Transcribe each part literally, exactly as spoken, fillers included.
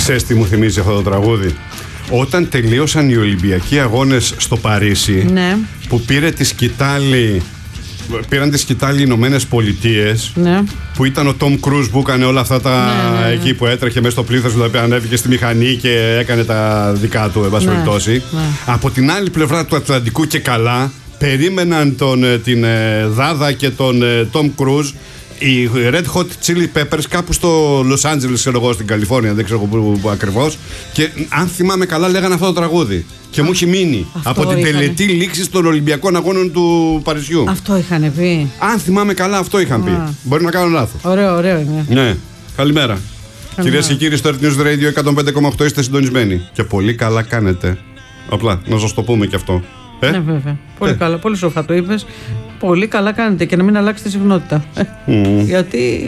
Ξέρεις τι μου θυμίζει αυτό το τραγούδι? Όταν τελείωσαν οι Ολυμπιακοί Αγώνες στο Παρίσι, ναι. που πήρε τη σκητάλη, πήραν τη σκητάλη οι Ηνωμένες Πολιτείες, ναι. που ήταν ο Τόμ Κρούζ που έκανε όλα αυτά τα ναι, ναι, ναι. εκεί που έτρεχε μέσα στο πλήθος, δηλαδή ανέβηκε στη μηχανή και έκανε τα δικά του, εν πάση περιπτώσει. Ναι, ναι. Από την άλλη πλευρά του Ατλαντικού και καλά, περίμεναν τον, την Δάδα και τον Τόμ Κρούζ, οι Red Hot Chili Peppers, κάπου στο Los Angeles, ξέρω εγώ, στην Καλιφόρνια, δεν ξέρω που, που ακριβώς. Και αν θυμάμαι καλά, λέγανε αυτό το τραγούδι. Και μου έχει μείνει αυτό από την είχανε. τελετή λήξη των Ολυμπιακών Αγώνων του Παρισιού. Αυτό είχαν πει. Αν θυμάμαι καλά, αυτό είχαν πει. Α. Μπορεί να κάνω λάθος. Ωραίο, ωραίο είναι. Ναι. Καλημέρα. Κυρίες και κύριοι, στο Earth News Radio εκατόν πέντε κόμμα οκτώ είστε συντονισμένοι. Και πολύ καλά κάνετε. Απλά να σας το πούμε και αυτό. Ε? Ναι, βέβαια. Πολύ ε. καλά. Πολύ σοφά το είπες. Πολύ καλά κάνετε και να μην αλλάξετε συχνότητα. Mm. Γιατί.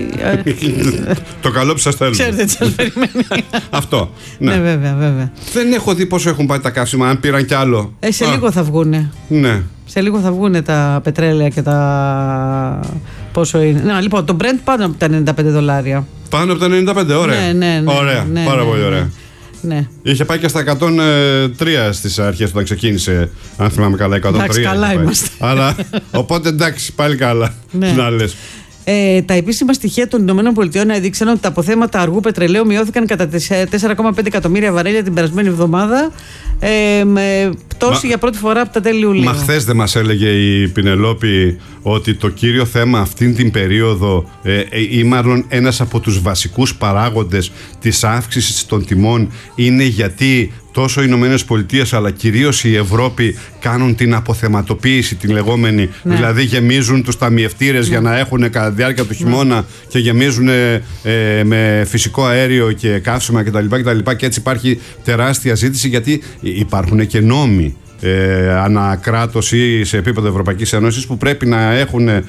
Το καλό που σας θέλουμε. Ξέρετε τι σας περιμένει. Αυτό. Ναι. Ναι, βέβαια, βέβαια. Δεν έχω δει πόσο έχουν πάει τα καύσιμα, αν πήραν κι άλλο. Ε, σε Α. λίγο θα βγούνε. Ναι. Σε λίγο θα βγούνε τα πετρέλαια και τα. Πόσο είναι. Να, λοιπόν, το Brent πάνω από τα ενενήντα πέντε δολάρια. Πάνω από τα ενενήντα πέντε, ωραία. Ναι, ναι, ναι, ωραία. Ναι, πάρα ναι, πολύ ναι. ωραία. Ναι. Είχε πάει και στα εκατόν τρία στις αρχές όταν ξεκίνησε. Αν θυμάμαι καλά, εκατόν τρία. Εντάξει, καλά είμαστε. Αλλά, οπότε εντάξει, πάλι καλά. Ναι. Να λες. Ε, τα επίσημα στοιχεία των ΗΠΑ έδειξαν ότι τα αποθέματα αργού πετρελαίου μειώθηκαν κατά τέσσερα κόμμα πέντε εκατομμύρια βαρέλια την περασμένη εβδομάδα, ε, με πτώση Μα... για πρώτη φορά από τα τέλη Ιουλίου. Μα χθες δεν μας έλεγε η Πινελόπη ότι το κύριο θέμα αυτήν την περίοδο ε, ε, ή μάλλον ένας από τους βασικούς παράγοντες της αύξησης των τιμών είναι γιατί τόσο οι Ηνωμένες Πολιτείες αλλά κυρίως η Ευρώπη κάνουν την αποθεματοποίηση, την λεγόμενη, ναι. Δηλαδή γεμίζουν τους ταμιευτήρες, ναι. Για να έχουν κατά τη διάρκεια του χειμώνα, ναι. Και γεμίζουν ε, με φυσικό αέριο και καύσιμα κτλ. Και, και έτσι υπάρχει τεράστια ζήτηση γιατί υπάρχουν και νόμοι. Ε, ανακράτος ή σε επίπεδο Ευρωπαϊκής Ένωσης που πρέπει να έχουν ε,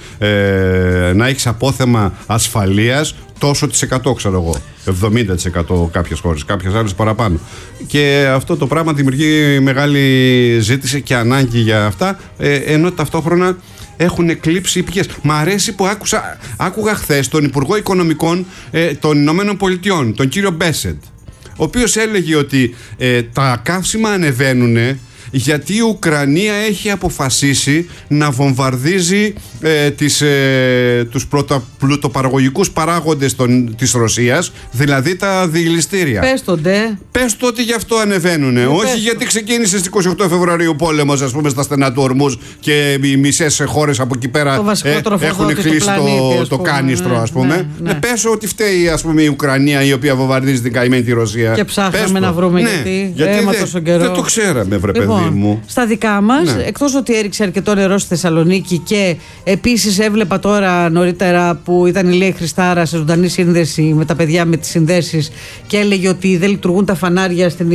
να έχεις απόθεμα ασφαλείας τόσο της εκατό, ξέρω εγώ, εβδομήντα τοις εκατό κάποιες χώρες, κάποιες άλλες παραπάνω, και αυτό το πράγμα δημιουργεί μεγάλη ζήτηση και ανάγκη για αυτά, ε, ενώ ταυτόχρονα έχουν εκλείψει οι πηγές. Μ' αρέσει που άκουσα, άκουγα χθες τον Υπουργό Οικονομικών ε, των Ηνωμένων Πολιτειών, τον κύριο Μπέσεντ, ο οποίος έλεγε ότι ε, τα καύσιμα ανεβαίνουν γιατί η Ουκρανία έχει αποφασίσει να βομβαρδίζει ε, τις, ε, τους πρωτοπλουτοπαραγωγικούς παράγοντες των, της Ρωσίας, δηλαδή τα διελιστήρια. Πες το ντε. Πες το ότι γι' αυτό ανεβαίνουν. Ε, Όχι γιατί ξεκίνησε στις είκοσι οκτώ Φεβρουαρίου πόλεμος, ας πούμε, στα στενά του Ορμούζ και οι μισές χώρες από εκεί πέρα ε, έχουν κλείσει το, το κάνιστρο, ας πούμε. Ναι, ναι. Ναι, πες ότι φταίει, ας πούμε, η Ουκρανία η οποία βομβαρδίζει την καημένη τη Ρωσία. Και ψάχναμε να βρούμε, ναι, γιατί, γιατί έμα δεν, τόσο καιρό. Δεν το ξέραμε, βρε λοιπόν, παιδί μου. Στα δικά μας, ναι. Εκτός ότι έριξε αρκετό νερό στη Θεσσαλονίκη και επίσης έβλεπα τώρα νωρίτερα που ήταν η Λία Χριστάρα σε ζωντανή σύνδεση με τα παιδιά με τις συνδέσεις και έλεγε ότι δεν λειτουργούν τα φανάρια στην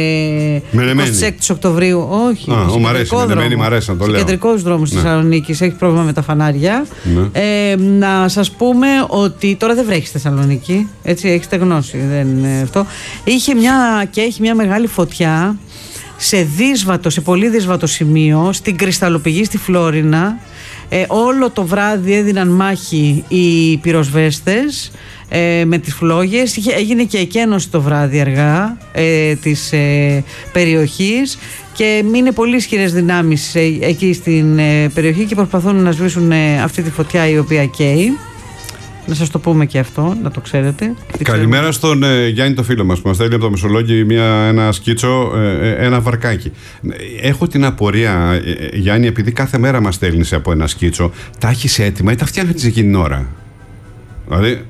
ε, εικοστή έκτη Οκτωβρίου. Όχι, Α, μ' αρέσει, μ' αρέσει να το λέω. Κεντρικός δρόμος της, ναι, Θεσσαλονίκης έχει πρόβλημα με τα φανάρια. Ναι. Ε, να σας πούμε ότι τώρα δεν βρέχει στη Θεσσαλονίκη, έτσι, έχει στεγνώσει, δεν είναι αυτό. Είχε μια, και έχει μια μεγάλη φωτιά σε δύσβατο, σε πολύ δύσβατο σημείο, στην κρυσταλλοπηγή στη Φλόρινα. Ε, όλο το βράδυ έδιναν μάχη οι πυροσβέστες ε, με τις φλόγες. Είχε, έγινε και εκένωση το βράδυ αργά ε, της ε, περιοχής και είναι πολύ ισχυρές δυνάμεις ε, εκεί στην ε, περιοχή και προσπαθούν να σβήσουν ε, αυτή τη φωτιά η οποία καίει. Να σας το πούμε και αυτό, να το ξέρετε. Καλημέρα στον ε, Γιάννη το φίλο μας που μας στέλνει από το Μεσολόγγι μια, ένα σκίτσο, ε, ένα βαρκάκι. Έχω την απορία, ε, Γιάννη, επειδή κάθε μέρα μας στέλνεις από ένα σκίτσο, τα έχεις έτοιμα ή τα φτιάχνεις εκείνη την ώρα? Δηλαδή,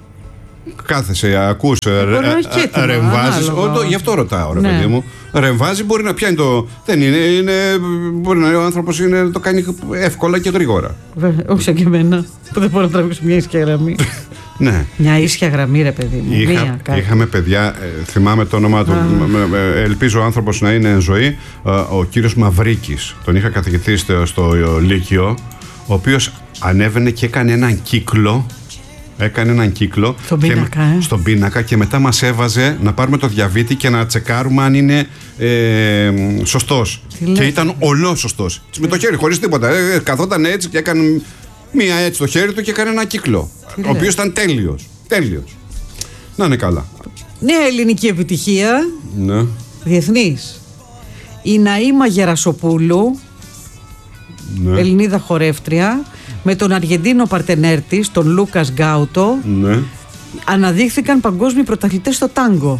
κάθεσαι, ακούς, ε, ρεμβάζεις. Γι' αυτό ρωτάω, ρε, ναι, παιδί μου. Ρεμβάζει, μπορεί να πιάνει το. Δεν είναι, είναι μπορεί να ο άνθρωπος είναι, το κάνει εύκολα και γρήγορα. Βέβαια, όχι σαν και εμένα, που δεν μπορώ να τραβήξω μια ίσια γραμμή. Ναι. Μια ίσια γραμμή, ρε παιδί μου. Είχα, Μία, είχαμε παιδιά, ε, θυμάμαι το όνομά του, ε, ελπίζω ο άνθρωπος να είναι εν ζωή, ε, ο κύριος Μαυρίκης. Τον είχα καθηγητή στο, στο Λύκειο, ο οποίος ανέβαινε και έκανε έναν κύκλο. Έκανε έναν κύκλο στον πίνακα, ε. στον πίνακα και μετά μας έβαζε να πάρουμε το διαβήτη και να τσεκάρουμε αν είναι ε, σωστός. Τι και ήταν ολός σωστός. Ε. Με το χέρι, χωρίς τίποτα. Ε, καθόταν έτσι και έκανε μία έτσι το χέρι του και έκανε ένα κύκλο. Τι ο οποίος ήταν τέλειος. Τέλειος. Να είναι καλά. Νέα ελληνική επιτυχία. Ναι. Διεθνής. Η Ναΐμα Γερασοπούλου, Ναι. Ελληνίδα χορεύτρια, με τον Αργεντίνο παρτενέρ της, τον Λούκας Γκάουτο, Ναι. αναδείχθηκαν παγκόσμιοι πρωταθλητές στο τάγκο.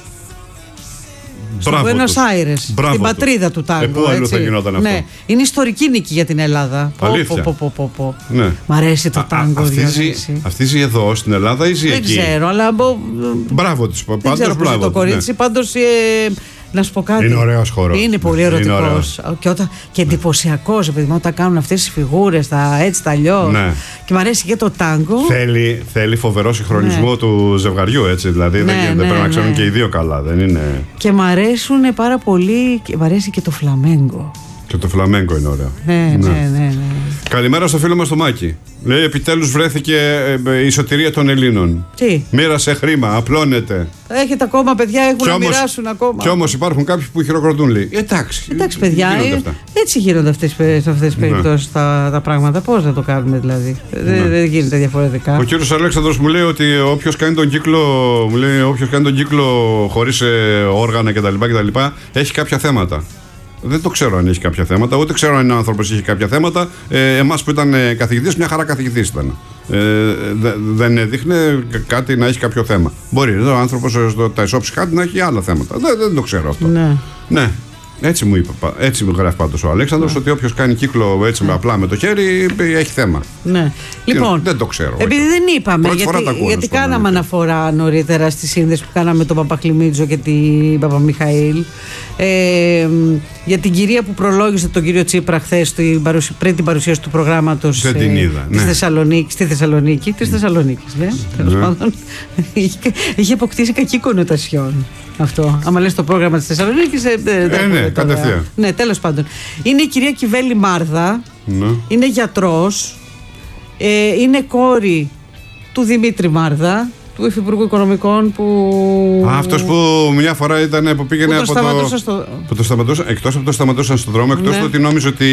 Στο Buenos Aires, την πατρίδα του τάγκο. Ε, πού αλλού θα γινόταν αυτό. Ναι. Είναι ιστορική νίκη για την Ελλάδα. Αλήθεια. Πω, πω, πω, πω. Ναι. Μ' αρέσει το τάγκο. Αυτή ζει εδώ στην Ελλάδα ή ζει Δεν εκεί? ξέρω, αλλά. Μπράβο της. Δεν ξέρω πώς είναι το κορίτσι. Ναι. Πάντως ε, να σου πω κάτι. Είναι ωραίος χορός. Είναι πολύ Είναι ερωτικός. ωραίος. Και, όταν, και εντυπωσιακός, επειδή όταν κάνουν αυτές τις φιγούρες, τα έτσι, τα αλλιώς. Ναι. Και μου αρέσει και το τάγκο. Θέλει, θέλει φοβερό συγχρονισμό Ναι. του ζευγαριού, έτσι. Δηλαδή Ναι, δεν γίνεται, ναι, πρέπει να ξέρουν ναι. και οι δύο καλά. Δεν είναι... Και μου αρέσουν πάρα πολύ. Και μ' αρέσει και το φλαμέγκο. Και το φλαμέγκο είναι ωραίο. Ναι, ναι, ναι. ναι. Καλημέρα στο φίλο μας το Μάκη. Λέει επιτέλους βρέθηκε ε, η σωτηρία των Ελλήνων. Τι. Μοίρασε χρήμα, απλώνεται. Έχετε ακόμα παιδιά, έχουν Κι να όμως- μοιράσουν ακόμα. Κι όμως υπάρχουν κάποιοι που χειροκροτούν, λέει. Εντάξει. Εντάξει, παιδιά, γίνονται ε, αυτά. έτσι γίνονται αυτές, σε αυτές τις Ναι. περιπτώσεις τα, τα πράγματα. Πώς να το κάνουμε δηλαδή. Δεν, δεν γίνεται διαφορετικά. Ο κύριος Αλέξανδρος μου λέει ότι όποιος κάνει τον κύκλο, μου λέει, όποιος κάνει τον κύκλο χωρίς ε, όργανα κτλ, κτλ. Έχει κάποια θέματα. Δεν το ξέρω αν έχει κάποια θέματα, ούτε ξέρω αν ο άνθρωπος έχει κάποια θέματα. Ε, εμάς που ήταν ε, καθηγητής, μια χαρά καθηγητής ήταν. Ε, δε, δεν έδειχνε κάτι να έχει κάποιο θέμα. Μπορεί ο άνθρωπος ε, στο, τα ισόψυχα να έχει άλλα θέματα. Δεν, δεν το ξέρω αυτό. Ναι. Ναι. Έτσι μου, είπε, έτσι μου γράφει πάντως ο Αλέξανδρος, ότι όποιος κάνει κύκλο έτσι με απλά με το χέρι έχει θέμα. Ναι. Λοιπόν, δεν το ξέρω. επειδή δεν είπαμε, Πρώτη φορά γιατί, τα ακούω, γιατί να σου πω, κάναμε ναι. αναφορά νωρίτερα στη σύνδεση που κάναμε τον Παπαχλημίτζο και την Παπαμιχαήλ, ε, για την κυρία που προλόγησε τον κύριο Τσίπρα χθες πριν την παρουσίαση του προγράμματος Δεν την είδα, της ναι. Θεσσαλονίκη, στη Θεσσαλονίκη, της Θεσσαλονίκης, ναι, τέλος Ναι. πάντων, είχε, είχε αποκτήσει κακή κονοτασιόν αυτό. Άμα λες το πρόγραμμα της Θεσσαλονίκης, ε, δεν τα Ε, πούμε ναι, τώρα. κατευθείαν. Ναι, τέλος πάντων. Είναι η κυρία Κιβέλη Μάρδα, Ναι. είναι γιατρός, ε, είναι κόρη του Δημήτρη Μάρδα, του Υφυπουργού Οικονομικών που... Α, αυτός που μια φορά ήταν που πήγαινε Που το από το. σταματούσαν στο- Που το σταματούσαν, εκτός από το σταματούσαν στον δρόμο, εκτός Ναι. του ότι νόμιζε ότι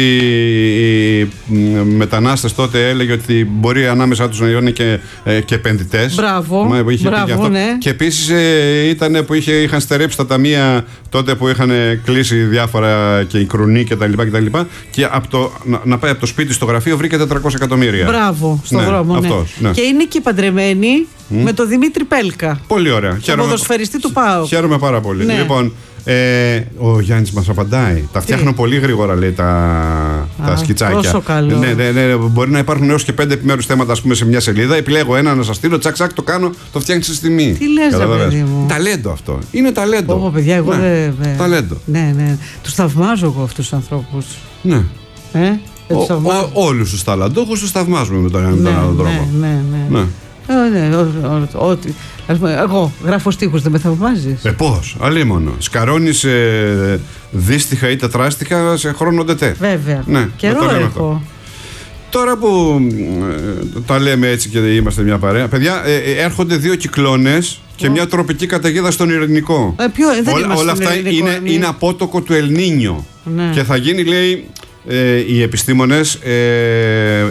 οι μετανάστες τότε έλεγε ότι μπορεί ανάμεσά τους να είναι και, ε, και επενδυτές. Μπράβο, Μα, είχε πει μπράβο, και αυτό. ναι. Και επίσης ε, ήταν που είχε, είχαν στερέψει τα ταμεία τότε που είχαν κλείσει διάφορα και η Κρουνή κτλ. Και, τα λοιπά, και από το, να, να πάει από το σπίτι στο γραφείο βρήκε τετρακόσια εκατομμύρια. Μπράβο, στον Ναι, δρόμο, ναι. αυτός, ναι. Και είναι και παντρεμένη με τον Δημήτρη Πέλκα, Πολύ ωραία. τον ποδοσφαιριστή του ΠΑΟΚ. Χαίρομαι πάρα πολύ. Ναι. Λοιπόν, ε, ο Γιάννης μας απαντάει. Τα φτιάχνω πολύ γρήγορα, λέει, τα, Α, τα σκιτσάκια. τόσο καλό. Ναι, ναι, ναι, μπορεί να υπάρχουν έως και πέντε επιμέρους θέματα, ας πούμε, σε μια σελίδα. Επιλέγω ένα να σας στείλω, τσακ, τσακ, το κάνω, το φτιάχνεις στη στιγμή. Τι λες, ρε Καταλαβαίνεις. παιδί μου. Ταλέντο αυτό. Είναι ταλέντο. Πω, πω, παιδιά, εγώ Ναι, δεν. δεν- Ταλέντο. Ναι, ναι. Τους θαυμάζω εγώ αυτούς τους ανθρώπους. Ναι. Ε, δεν τους Ο, θαυμάζω. ο, όλους τους ταλαντούχους τους θαυμάζουμε με τον ένα ή τον άλλο τρόπο. ναι, ναι, ναι. Ναι. Ε, ναι, ο- ο- ό,τι- ας πούμε, εγώ γράφω στίχους, δεν με θαυμάζεις. Ε, πώς, αλίμονο. Σκαρώνεις ε, δύστιχα ή τετράστιχα σε χρόνο ντετέ. Βέβαια. Ναι, Καιρό το λέμε έχω. αυτό. Τώρα που ε, τα λέμε έτσι και είμαστε μια παρέα, παιδιά, ε, ε, έρχονται δύο κυκλώνες και μια τροπική καταιγίδα στον Ειρηνικό. Ε, ποιο, δεν Όλα, είμαστε όλα στον αυτά Ειρηνικό, είναι, εμείς. είναι απότοκο του Ελνίνιο. Ναι. Και θα γίνει, λέει, ε, οι επιστήμονες, ε, ε,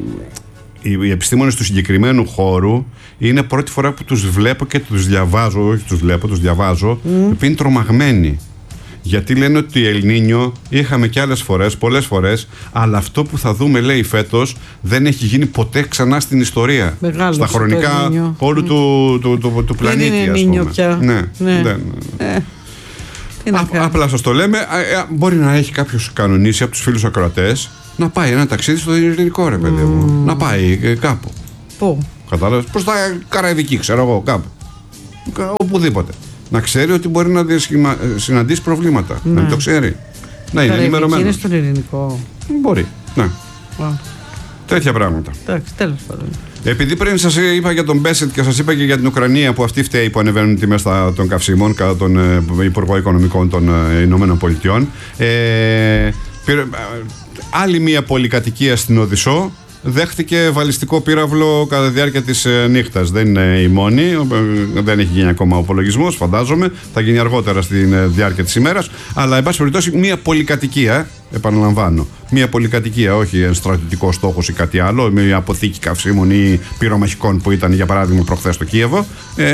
οι, οι επιστήμονες του συγκεκριμένου χώρου είναι πρώτη φορά που τους βλέπω και τους διαβάζω, όχι τους βλέπω, τους διαβάζω, mm. που είναι τρομαγμένοι. Γιατί λένε ότι Ελνίνιο είχαμε και άλλες φορές, πολλές φορές, αλλά αυτό που θα δούμε, λέει, φέτος δεν έχει γίνει ποτέ ξανά στην ιστορία. Μεγάλος στα το χρονικά Ελνίνιο. όλου Mm. του, του, του, του, του πλανήτη, είναι ας Ελνίνιο πούμε. πια. Ναι, Ναι. δεν, Ε, τι να Α, κάνω. απλά σας το λέμε. Α, ε, μπορεί να έχει κάποιος κανονίσει από τους φίλους ακροατές να πάει ένα ταξίδι στο Ειρηνικό, ρε παιδί μου. Να πάει ε, κάπου. Πού? Κατάλαβες. Προς τα Καραϊβική, ξέρω εγώ, κάπου. Κα- Οπουδήποτε. Να ξέρει ότι μπορεί να διασχημα- ε, συναντήσει προβλήματα. Να μην το ξέρει. Να είναι Καραϊβική ενημερωμένο. είναι στον Ειρηνικό. Μπορεί. Ναι. Α, Τέτοια πράγματα. εντάξει, τέλος πάντων. Επειδή πριν σας είπα για τον Μπέσετ και σας είπα και για την Ουκρανία που αυτή φταίει που ανεβαίνουν οι τιμές τα- των καυσίμων κατά τον ε, Υπουργό Οικονομικών των ε, Ηνωμένων Πολιτειών, ε, πήρε- ε, άλλη μία πολυκατοικία στην Οδυσσό δέχτηκε βαλιστικό πύραυλο κατά τη διάρκεια της ε, νύχτας. Δεν είναι η μόνη, ε, δεν έχει γίνει ακόμα ο υπολογισμός, φαντάζομαι, θα γίνει αργότερα στη ε, διάρκεια της ημέρας, αλλά εν πάση περιπτώσει μία πολυκατοικία, επαναλαμβάνω, μία πολυκατοικία, όχι ένα στρατιωτικό στόχος ή κάτι άλλο, μία αποθήκη καυσίμων ή πυρομαχικών που ήταν για παράδειγμα προχθές στο Κίεβο, ε,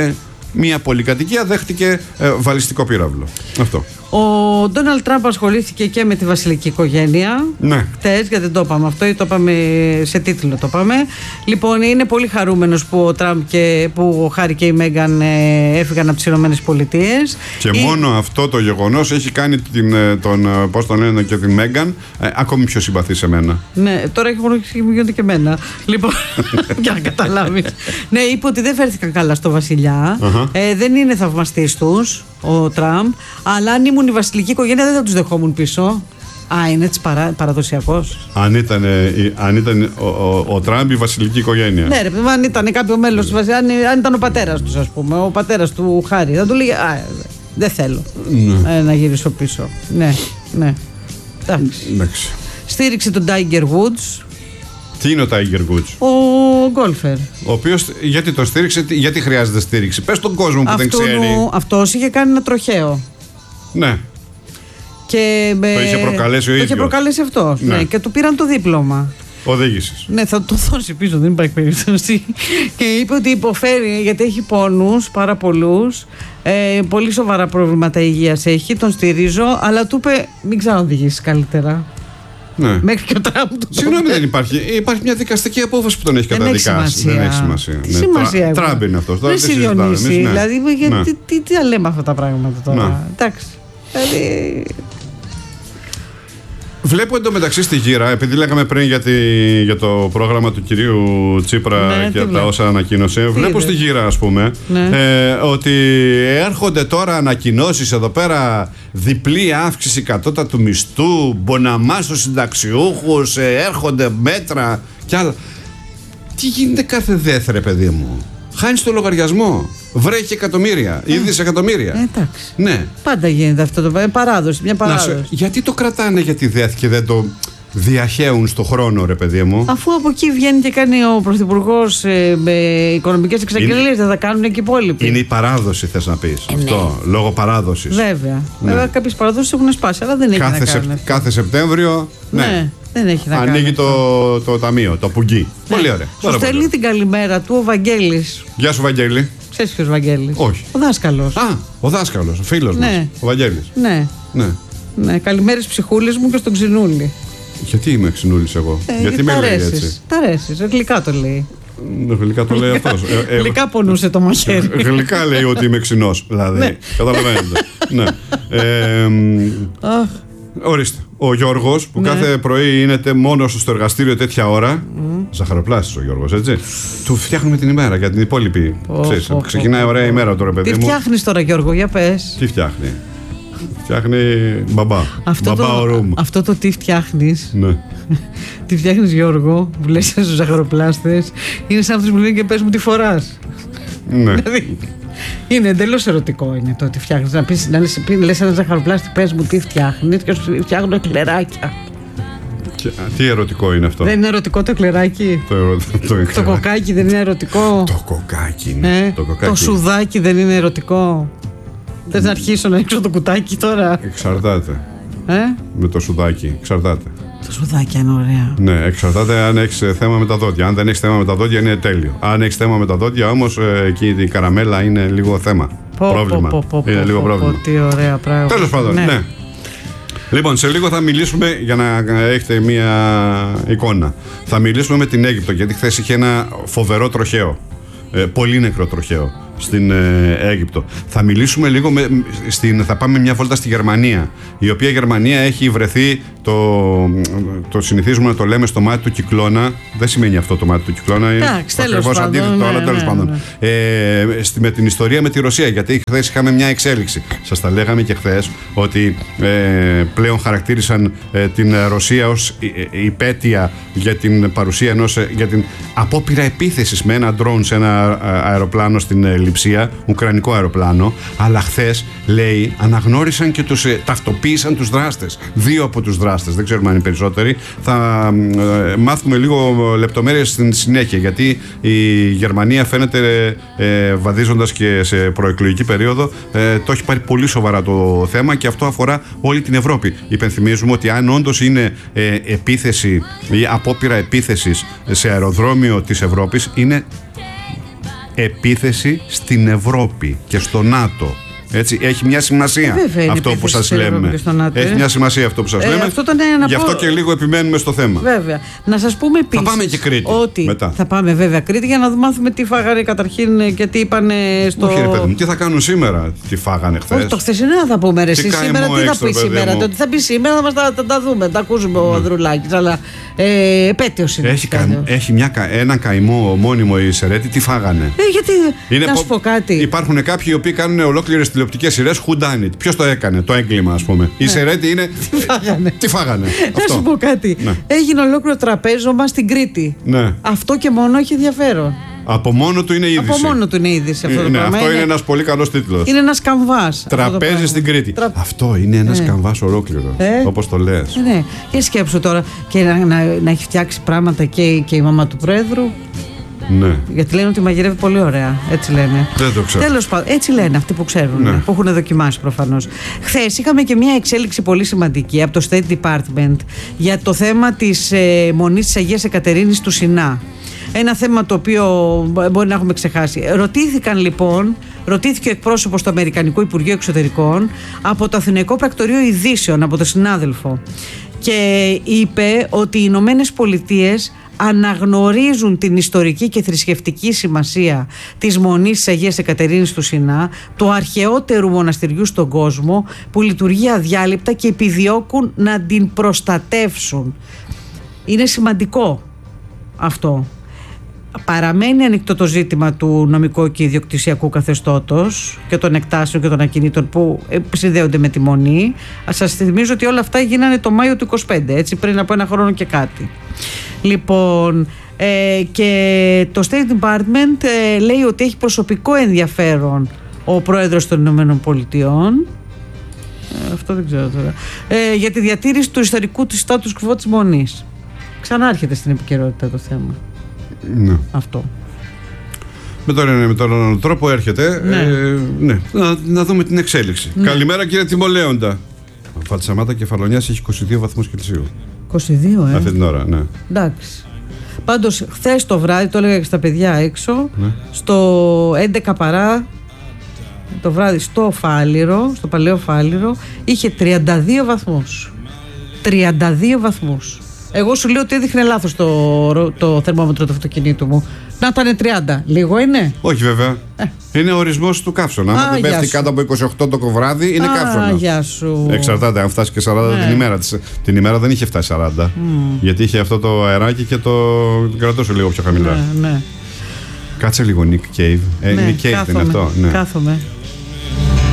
μια πολυκατοικία δέχτηκε ε, βαλιστικό πύραυλο. Αυτό. Ο Ντόναλντ Τραμπ ασχολήθηκε και με τη βασιλική οικογένεια. Ναι. Χτες, γιατί δεν το είπαμε αυτό, ή το είπαμε σε τίτλο το είπαμε. Λοιπόν, είναι πολύ χαρούμενος που ο Τραμπ και που ο Χάρη και η Μέγκαν ε, έφυγαν από τις Ηνωμένες Πολιτείες. Και η... μόνο αυτό το γεγονός έχει κάνει την, τον, πώς τον λένε, και την Μέγκαν ε, ακόμη πιο συμπαθή σε μένα. Ναι, τώρα έχει μόνο γίνονται και εμένα. Λοιπόν, για να καταλάβεις. Ναι, είπε ότι δεν φέρθηκαν καλά στο βασιλιά. Uh-huh. Ε, δεν είναι θαυμαστής τους ο Τραμπ, αλλά αν ήμουν η βασιλική οικογένεια δεν θα τους δεχόμουν πίσω. Α, είναι έτσι παρα, παραδοσιακός. Αν ήταν, αν ήταν ο, ο, ο Τραμπ η βασιλική οικογένεια. Ναι, ρε, αν ήταν κάποιο μέλος της βασιλείας, αν, αν ήταν ο πατέρας τους, ας πούμε, ο πατέρας του Χάρη, θα του λέγε α, δεν θέλω ναι. ε, να γυρίσω πίσω. Ναι, ναι. Εντάξει. Στήριξε τον Tiger Woods. Τι είναι ο Tiger Woods? Ο γκόλφερ. Ο οποίος γιατί τον στήριξε, γιατί χρειάζεται στήριξη? Πες τον κόσμο που Αυτού, δεν ξέρει. Αυτός είχε κάνει ένα τροχαίο. Ναι. Και, το ε, είχε προκαλέσει ο το ίδιος. Το είχε προκαλέσει αυτός. Ναι. Ναι. Και του πήραν το δίπλωμα. Οδήγησης. Ναι, θα το δώσει πίσω, δεν υπάρχει περίπτωση. Και είπε ότι υποφέρει γιατί έχει πόνους πάρα πολλούς. Ε, πολύ σοβαρά προβλήματα υγείας έχει. Τον στηρίζω, αλλά του είπε μην ξαναοδηγήσεις καλύτερα. Ναι. Μέχρι και ο Τραμπ του. Συγγνώμη, δεν υπάρχει. Υπάρχει μια δικαστική απόφαση που τον έχει καταδικάσει. Δεν έχει σημασία. Τι σημασία έχει? Τραμπ είναι αυτό. Δεν συντονίσει. Δηλαδή, τι, τι, τι λέμε αυτά τα πράγματα τώρα. Ναι. Εντάξει. Δηλαδή. Βλέπω εντωμεταξύ στη γύρα, επειδή λέγαμε πριν για, τη, για το πρόγραμμα του κυρίου Τσίπρα ναι, και τα όσα ανακοίνωσε, τι βλέπω είδε? Στη γύρα, ας πούμε, ναι. ε, ότι έρχονται τώρα ανακοινώσεις εδώ πέρα, διπλή αύξηση κατώτατου μισθού, μποναμά στους συνταξιούχους, ε, έρχονται μέτρα κι άλλα. Τι γίνεται κάθε δεύτερε, παιδί μου? Χάνεις το λογαριασμό. Βρέχει εκατομμύρια ή δισεκατομμύρια. Ε, εντάξει. Ναι. Πάντα γίνεται αυτό το παράδοση. Μια παράδοση. Να, γιατί το κρατάνε για τη ΔΕΘ και δεν το διαχέουν στο χρόνο, ρε παιδί μου? Αφού από εκεί βγαίνει και κάνει ο Πρωθυπουργός ε, με οικονομικές εξαγγελίες, δεν θα κάνουν και οι υπόλοιποι. Είναι η παράδοση, θες να πεις. Ε, αυτό. Ναι. Λόγω παράδοσης. Βέβαια. Ναι. Βέβαια, κάποιες παραδόσεις έχουν σπάσει, αλλά δεν έχει κάθε να κάνει. Σεπ, κάθε Σεπτέμβριο. Ναι. ναι. Δεν έχει να ανοίγει κάνει. Το, το ταμείο, το πουγγί. Ναι. Πολύ ωραία. Σου στέλνει την καλημέρα του ο Βαγγέλης. Γεια σου, Βαγγέλη. Ξέρεις ποιος Βαγγέλης? Όχι. Ο δάσκαλος. Α, ο δάσκαλος, ο φίλος ναι. μας. Ο Βαγγέλης. Ναι. ναι. ναι. Καλημέρες ψυχούλης μου και στον Ξινούλη. Γιατί είμαι Ξινούλης εγώ? Ε, γιατί με λέει έτσι? Τα αρέσεις, γλυκά το λέει. Γλυκά το λέει αυτός. Ε, ε, γλυκά πονούσε το μαχαίρι. Γλυκά λέει ότι είμαι ξινός. Δηλαδή. Καταλαβαίνετε. ναι. Ε, Αχ. Ορίστε. Ο Γιώργος που ναι. κάθε πρωί είναι μόνος στο εργαστήριο τέτοια ώρα. Mm. Ζαχαροπλάστης ο Γιώργος, έτσι. Του φτιάχνουμε την ημέρα για την υπόλοιπη. Oh, Ξέρεις, oh, ξεκινάει oh, ωραία oh. ημέρα τώρα, παιδί τι μου. Τι φτιάχνεις τώρα, Γιώργο, για πες. Τι φτιάχνει? Φτιάχνει μπαμπά. Αυτό, μπαμπά το, ρούμ. αυτό το τι φτιάχνεις. Ναι. Τι φτιάχνεις, Γιώργο, που λες στους ζαχαροπλάστες, είναι σαν αυτούς που λένε και πες μου τι φοράς. Ναι. Δηλαδή, είναι εντελώς ερωτικό είναι το ότι φτιάχνεις. Να πεις, να λες, λες ένα ζαχαροπλάστη, πες μου τι φτιάχνεις και σου φτιάχνω εκλεράκια. Και, τι ερωτικό είναι αυτό? Δεν είναι ερωτικό το εκλεράκι? Το, ερω, το, το κοκάκι δεν είναι ερωτικό? Το κοκάκι είναι. Ε, το, κοκάκι. Το σουδάκι δεν είναι ερωτικό? Θες να αρχίσω να ανοίξω το κουτάκι τώρα? Εξαρτάται. Ε? Με το σουδάκι, εξαρτάται. Το σουδάκι είναι ωραία. Ναι, εξαρτάται αν έχεις θέμα με τα δόντια. Αν δεν έχεις θέμα με τα δόντια είναι τέλειο. Αν έχεις θέμα με τα δόντια όμως εκεί η καραμέλα είναι λίγο θέμα. Πω, πρόβλημα. Πω, πω, πω, είναι πω, λίγο πω, πρόβλημα. Πω, τι ωραία πράγματα. Τέλος πάντων, ναι. ναι. Λοιπόν, σε λίγο θα μιλήσουμε, για να έχετε μία εικόνα. Θα μιλήσουμε με την Αίγυπτο, γιατί χθες είχε ένα φοβερό τροχαίο. Ε, πολύ νεκρό τροχαίο στην ε, Αίγυπτο. Θα μιλήσουμε λίγο με, στην, θα πάμε μια βόλτα στη Γερμανία, η οποία Γερμανία έχει βρεθεί, το, το συνηθίζουμε να το λέμε, στο μάτι του κυκλώνα. Δεν σημαίνει αυτό το μάτι του κυκλώνα. Εντάξει, τέλος πάντων, ναι, αλλά τέλος ναι, πάντων. Ναι. Ε, με την ιστορία με τη Ρωσία, γιατί χθες είχαμε μια εξέλιξη. Σας τα λέγαμε και χθες ότι ε, πλέον χαρακτήρισαν ε, την Ρωσία ως υπέτεια για την παρουσία ενός, για την απόπειρα επίθεσης με ένα ντρόουν σε ένα αεροπλάνο στην Λειψία, ουκρανικό αεροπλάνο. Αλλά χθες, λέει, αναγνώρισαν και τους, ε, ταυτοποίησαν τους δράστες. Δύο από τους δράστες, δεν ξέρουμε αν είναι περισσότεροι. Θα ε, μάθουμε λίγο λεπτομέρειες στην συνέχεια, γιατί η Γερμανία φαίνεται, ε, βαδίζοντας και σε προεκλογική περίοδο, ε, το έχει πάρει πολύ σοβαρά το θέμα, και αυτό αφορά όλη την Ευρώπη. Υπενθυμίζουμε ότι αν όντως είναι ε, επίθεση ή απόπειρα επίθεσης σε αεροδρόμιο της Ευρώπης, είναι επίθεση στην Ευρώπη και στο ΝΑΤΟ. Έτσι, έχει μια σημασία Βέβαια, αυτό που σας λέμε. ΝΑΤΟ, έχει ε. μια σημασία αυτό που σας ε, λέμε. Αυτό ήταν ένα Γι' αυτό πω... και λίγο επιμένουμε στο θέμα. Βέβαια. Να σας πούμε επίσης. Θα πάμε και Κρήτη. Ότι μετά. Θα πάμε βέβαια Κρήτη για να μάθουμε τι φάγανε καταρχήν και τι είπανε στο. Όχι, ρε παιδί μου, τι θα κάνουν σήμερα, τι φάγανε χθες. Όχι, το χθεσινό θα πούμε. Ρε, εσύ σήμερα τι θα πει σήμερα. Το τι θα πει σήμερα θα μας τα, τα, τα δούμε. Τα ακούσουμε ο Ανδρουλάκης. Αλλά ε, επέτειος είναι. Έχει, κα, έχει μια, ένα καημό μόνιμο η Σερέτη. Τι φάγανε. Ε, γιατί. Είναι να σου πω κάτι. Υπάρχουν κάποιοι οι οποίοι κάνουν ολόκληρες τηλεοπτικές σειρές. Who done it. Ποιος το έκανε, το έγκλημα, ας πούμε. Η Σερέτη είναι. Τι φάγανε. Τι φάγανε. Να σου πω κάτι. Ναι. Έγινε ολόκληρο τραπέζωμα στην Κρήτη. Ναι. Αυτό και μόνο έχει ενδιαφέρον. Από μόνο του είναι είδηση. Από μόνο του είναι είδηση αυτό. Είναι, το αυτό είναι, είναι ένας πολύ καλός τίτλος. Είναι ένας καμβάς. Τραπέζι στην Κρήτη. Τρα... Αυτό είναι ένας ε. καμβάς ολόκληρο. Ε. Όπως το λες. Ε, ναι. Και σκέψου τώρα και να, να, να έχει φτιάξει πράγματα και, και η μαμά του Πρόεδρου. Ναι. Γιατί λένε ότι μαγειρεύει πολύ ωραία. Έτσι λένε. Δεν το ξέρω. Τέλος πάντων, έτσι λένε αυτοί που ξέρουν. Ναι. Που έχουν δοκιμάσει προφανώς. Χθες είχαμε και μια εξέλιξη πολύ σημαντική από το State Department για το θέμα της ε, Μονής της Αγίας Εκατερίνης του Σινά. Ένα θέμα το οποίο μπορεί να έχουμε ξεχάσει. Ρωτήθηκαν λοιπόν, ρωτήθηκε ο εκπρόσωπος του Αμερικανικού Υπουργείου Εξωτερικών από το Αθηναϊκό Πρακτορείο Ειδήσεων, από τον συνάδελφο. Και είπε ότι οι Ηνωμένες Πολιτείες αναγνωρίζουν την ιστορική και θρησκευτική σημασία της Μονής της Αγίας Εκατερίνης του Σινά, του αρχαιότερου μοναστηριού στον κόσμο, που λειτουργεί αδιάλειπτα και επιδιώκουν να την προστατεύσουν. Είναι σημαντικό αυτό. Παραμένει ανοιχτό το ζήτημα του νομικού και ιδιοκτησιακού καθεστώτος και των εκτάσεων και των ακινήτων που συνδέονται με τη Μονή. Σας θυμίζω ότι όλα αυτά γίνανε το Μάιο του είκοσι πέντε, έτσι, πριν από ένα χρόνο και κάτι. Λοιπόν, ε, και το State Department ε, λέει ότι έχει προσωπικό ενδιαφέρον ο πρόεδρος των Ηνωμένων Πολιτειών, ε, αυτό δεν ξέρω τώρα, ε, για τη διατήρηση του ιστορικού του status quo της Μονής. Ξανάρχεται στην επικαιρότητα το θέμα. Ναι. Αυτό. Με τον ένα με τον τρόπο έρχεται. Ναι. Ε, ναι. Να, να δούμε την εξέλιξη. Ναι. Καλημέρα κύριε Τιμολέοντα. Ο Φαλτσαμάτα Κεφαλονιάς έχει είκοσι δύο βαθμούς Κελσίου. είκοσι δύο, ε. Αυτή την ώρα, ναι. Εντάξει. Πάντως, χθες το βράδυ, το έλεγα και στα παιδιά έξω, ναι. στο έντεκα παρά το βράδυ στο Φάληρο, στο Παλαιό Φάληρο, είχε τριάντα δύο βαθμούς. τριάντα δύο βαθμούς. Εγώ σου λέω ότι έδειχνε λάθος το, το θερμόμετρο του αυτοκινήτου μου. Να ήταν τριάντα. Λίγο είναι. Όχι βέβαια. Ε. Είναι ο ορισμός του καύσωνα. Αν δεν πέφτει κάτω από είκοσι οκτώ το βράδυ, είναι καύσωνα. Γεια σου. Εξαρτάται αν φτάσει και σαράντα ναι. την ημέρα. Την ημέρα δεν είχε φτάσει σαράντα. Mm. Γιατί είχε αυτό το αεράκι και το κρατούσε λίγο πιο χαμηλά. Ναι, ναι. Κάτσε λίγο, Nick Cave. Ε, ναι, Nick Cave κάθομαι, είναι αυτό. Ναι. Κάθομαι.